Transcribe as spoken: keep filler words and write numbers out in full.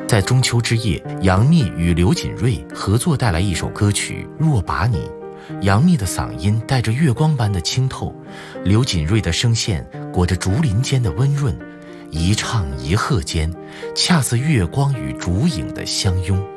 在中秋之夜，杨幂与刘锦瑞合作带来一首歌曲《若把你》。杨幂的嗓音带着月光般的清透，刘锦瑞的声线裹着竹林间的温润，一唱一和间，恰似月光与烛影的相拥。